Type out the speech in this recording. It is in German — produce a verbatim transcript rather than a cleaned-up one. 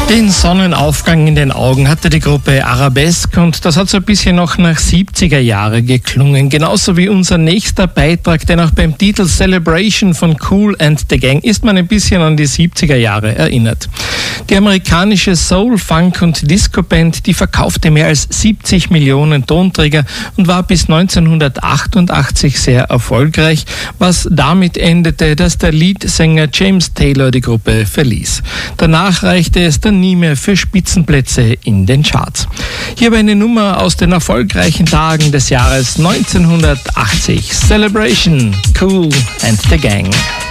Den Sonnenaufgang in den Augen hatte die Gruppe Arabesque und das hat so ein bisschen noch nach siebziger Jahre geklungen. Genauso wie unser nächster Beitrag, denn auch beim Titel Celebration von Kool and the Gang ist man ein bisschen an die siebziger Jahre erinnert. Die amerikanische Soul, Funk und Disco-Band, die verkaufte mehr als siebzig Millionen Tonträger und war bis neunzehnhundertachtundachtzig sehr erfolgreich, was damit endete, dass der Leadsänger James Taylor die Gruppe verließ. Danach reichte es dann nie mehr für Spitzenplätze in den Charts. Hier war eine Nummer aus den erfolgreichen Tagen des Jahres neunzehnhundertachtzig. Celebration, Kool and the Gang.